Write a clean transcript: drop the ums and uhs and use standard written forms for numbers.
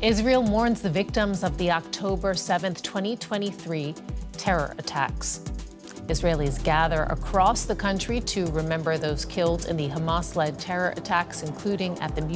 Israel mourns the victims of the October 7, 2023 terror attacks. Israelis gather across the country to remember those killed in the Hamas-led terror attacks, including at the